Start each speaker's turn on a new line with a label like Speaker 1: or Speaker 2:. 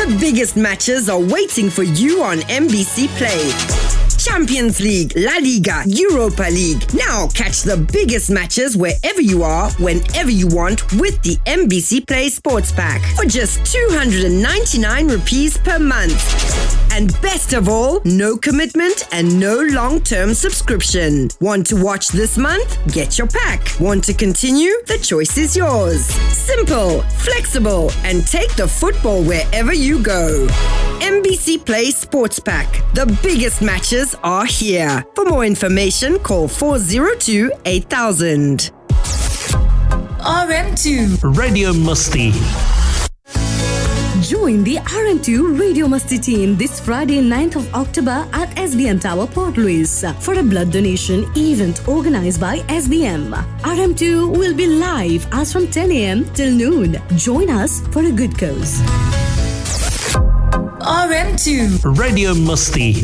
Speaker 1: The biggest matches are waiting for you on NBC Play. Champions League, La Liga, Europa League. Now catch the biggest matches wherever you are, whenever you want with the NBC Play Sports Pack for just 299 rupees per month. And best of all, no commitment and no long-term subscription. Want to watch this month? Get your pack. Want to continue? The choice is yours. Simple, flexible, and take the football wherever you go. NBC Play Sports Pack. The biggest matches are here. For more information, call 402-8000.
Speaker 2: RM2
Speaker 3: Radio Musti.
Speaker 4: Join the RM2 Radio Musti team this Friday 9th of October at SBM Tower, Port Louis for a blood donation event organized by SBM. RM2 will be live as from 10 a.m. till noon. Join us for a good cause.
Speaker 2: RM2
Speaker 3: Radio Musti.